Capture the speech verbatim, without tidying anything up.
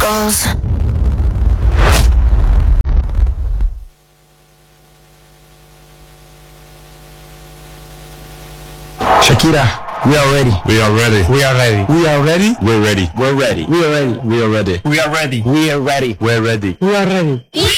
goes. Shakira, we are ready. We are ready. We are ready. We are ready. We're ready. We're ready. We are ready. We are ready. We are ready. We are ready. We're ready. We're ready. We are ready.